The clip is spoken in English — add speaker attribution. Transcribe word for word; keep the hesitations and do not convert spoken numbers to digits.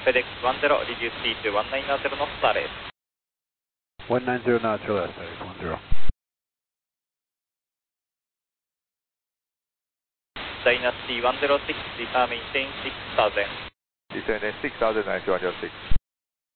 Speaker 1: FedEx one zero, reduce speed to one nine zero knots, R S。
Speaker 2: one nine zero knots, R S, one zero。
Speaker 1: Dynasty one zero six, return maintain six thousand。
Speaker 3: Descending six thousand, nine two one zero six。